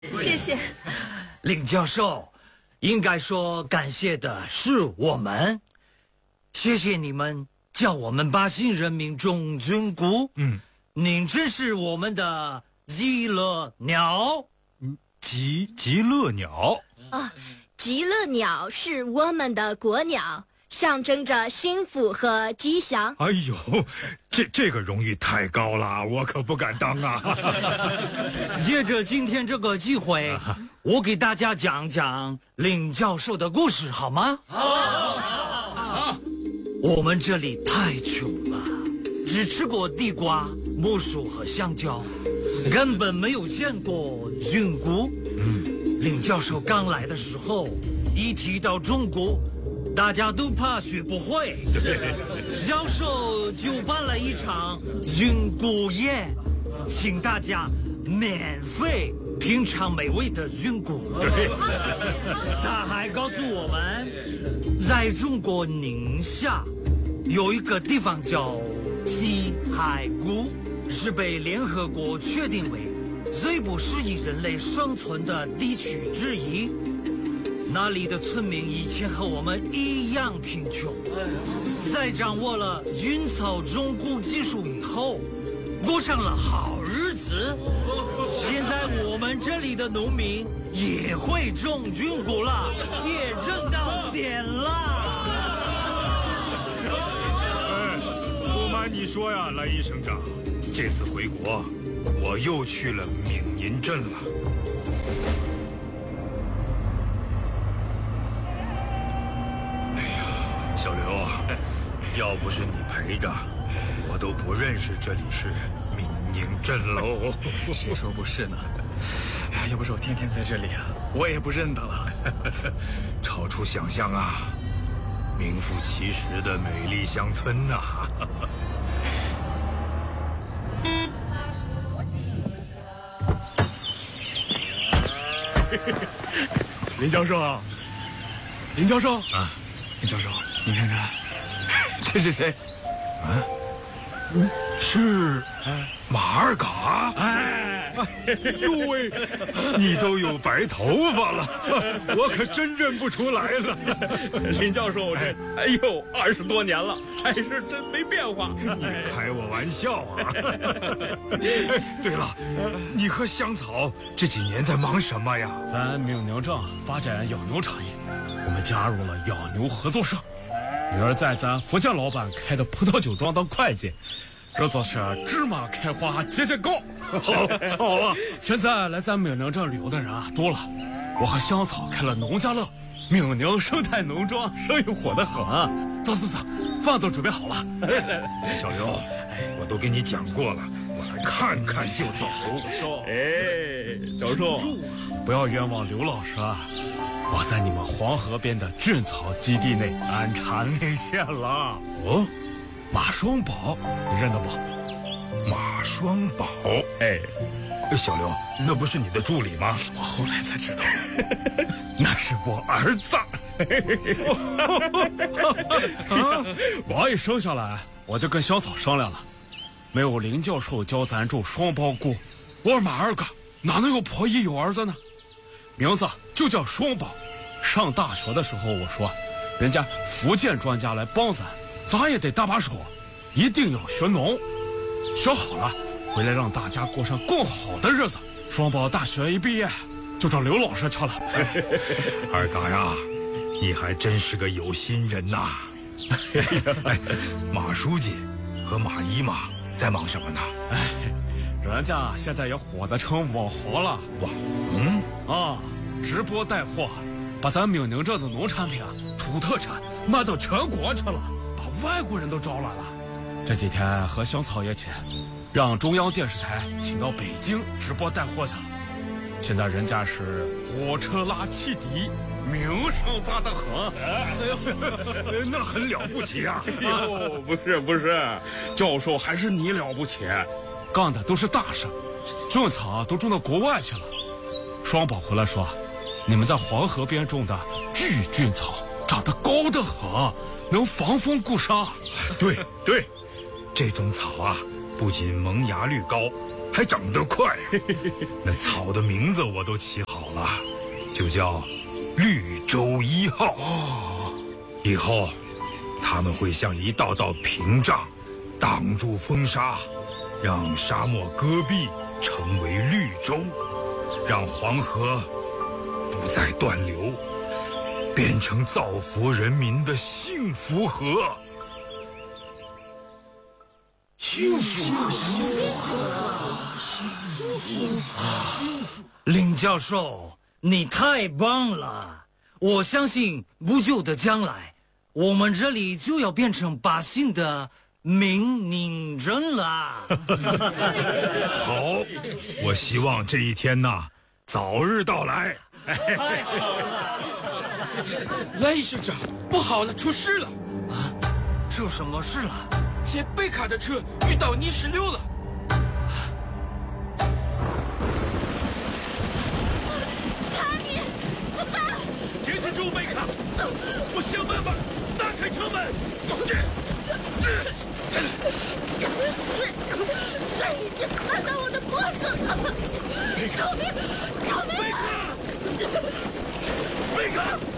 谢谢。 林教授，应该说感谢的是我们，谢谢你们叫我们巴西人民种菌菇。您真是我们的极乐鸟。 极乐鸟啊，极乐鸟是我们的国鸟，象征着幸福和吉祥。 哎呦，这个荣誉太高了，我可不敢当啊！ 借着今天这个机会，我给大家讲讲林教授的故事，好吗？好。我们这里太穷了，只吃过地瓜、木薯和香蕉，根本没有见过菌菇。林教授刚来的时候，一提到中国，大家都怕学不会。教授就办了一场菌菇宴，请大家免费品尝美味的菌菇。他还告诉我们，在中国宁夏有一个地方叫西海谷，是被联合国确定为最不适宜人类生存的地区之一。那里的村民以前和我们一样贫穷，在掌握了菌草种菇技术以后，过上了好日子。现在我们这里的农民也会种菌菇了，也挣到钱了。 不瞒你说呀，蓝衣省长，这次回国，我又去了闽宁镇了。小刘啊，要不是你陪着，我都不认识这里是闽宁镇喽。 谁说不是呢？哎，要不是我天天在这里啊，我也不认得了。 超出想象啊，名副其实的美丽乡村呐。 林教授啊，林教授啊， 林教授，你看看，这是谁？ 是马尔嘎。 哎呦喂，你都有白头发了，我可真认不出来了。 林教授这，哎呦，20多年了，还是真没变化。 你开我玩笑啊！对了，你和香草这几年在忙什么呀？ 咱闽宁镇发展养牛产业，我们加入了养牛合作社。女儿在咱福建老板开的葡萄酒庄当会计，这就是芝麻开花节节高。 好啊！ 现在来咱闽宁镇旅游的人啊多了，我和香草开了农家乐，闽宁生态农庄生意火得很。走，饭都准备好了。 小刘，我都跟你讲过了，我来看看就走。 教授， 不要冤枉刘老师啊！我在你们黄河边的菌草基地内安插内线了。哦，马双宝，你认得不？ 马双宝，小刘，那不是你的助理吗？ 我后来才知道，那是我儿子。我一生下来，我就跟香草商量了，没有林教授教咱种双苞菇，我马尔嘎哪能有婆姨有儿子呢？名字就叫双宝。上大学的时候，我说，人家福建专家来帮咱也得搭把手，一定要学农，学好了，回来让大家过上更好的日子。双宝大学一毕业，就找刘老师去了。 二嘎呀，你还真是个有心人呐！马书记和马姨妈在忙什么呢？ 人家现在也火得成网红了。直播带货，把咱闽宁镇的农产品、土特产卖到全国去了，把外国人都招来了。这几天和香草一起，让中央电视台请到北京直播带货去了。现在人家是火车拉汽笛，名声大得很。 那很了不起啊！ 不是，教授还是你了不起， 干的都是大事，菌草都种到国外去了。双宝回来说，你们在黄河边种的巨菌草长得高得很，能防风固沙。 对，这种草啊，不仅萌芽率高， 还长得快。那草的名字我都起好了，就叫绿洲1号。以后他们会像一道道屏障，挡住风沙，让沙漠戈壁成为绿洲，让黄河不再断流，变成造福人民的幸福河。 林教授，你太棒了！我相信不久的将来，我们这里就要变成百姓的明宁镇了。 好，我希望这一天呐早日到来。 太好了！ 赖医生长，不好了，出事了！ 出什么事了？ 接贝卡的车遇到泥石流了。 坚持住，贝卡！我想办法打开车门。 水已经灌到我的脖子了！救命！救命！ 贝卡！